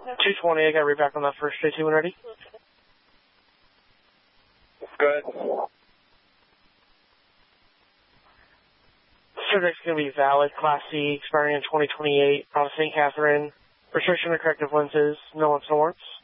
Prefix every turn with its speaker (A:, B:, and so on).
A: 220, I got read back on that first J2 when ready.
B: Good.
A: Subject's going to be valid, Class C, expiring in 2028, out of St. Catherine. Restriction to corrective lenses, no warrants.